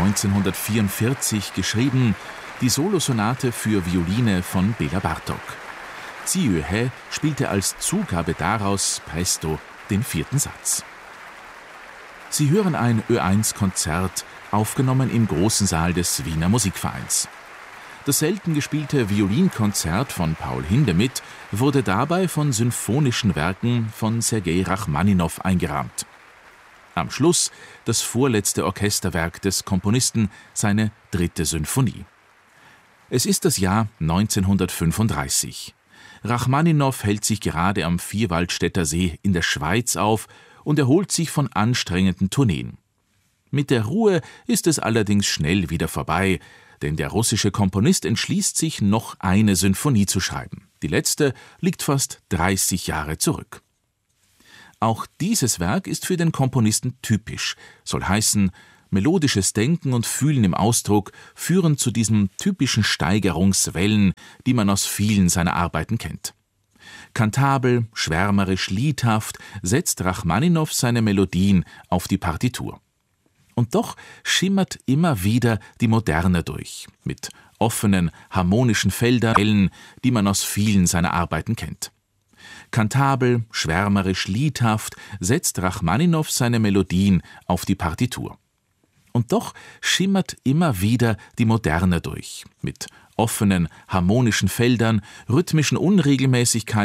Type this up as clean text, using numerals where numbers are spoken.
1944 geschrieben, die Solosonate für Violine von Bela Bartók. Ziyue spielte als Zugabe daraus presto den 4. Satz. Sie hören ein Ö1-Konzert, aufgenommen im großen Saal des Wiener Musikvereins. Das selten gespielte Violinkonzert von Paul Hindemith wurde dabei von symphonischen Werken von Sergei Rachmaninow eingerahmt. Am Schluss das vorletzte Orchesterwerk des Komponisten, seine 3. Symphonie. Es ist das Jahr 1935. Rachmaninow hält sich gerade am Vierwaldstätter See in der Schweiz auf und erholt sich von anstrengenden Tourneen. Mit der Ruhe ist es allerdings schnell wieder vorbei, denn der russische Komponist entschließt sich, noch eine Sinfonie zu schreiben. Die letzte liegt fast 30 Jahre zurück. Auch dieses Werk ist für den Komponisten typisch, soll heißen, melodisches Denken und Fühlen im Ausdruck führen zu diesen typischen Steigerungswellen, die man aus vielen seiner Arbeiten kennt. Kantabel, schwärmerisch, liedhaft setzt Rachmaninow seine Melodien auf die Partitur. Und doch schimmert immer wieder die Moderne durch, mit offenen, harmonischen Feldern, die man aus vielen seiner Arbeiten kennt. Kantabel, schwärmerisch, liedhaft setzt Rachmaninow seine Melodien auf die Partitur. Und doch schimmert immer wieder die Moderne durch, mit offenen, harmonischen Feldern, rhythmischen Unregelmäßigkeiten,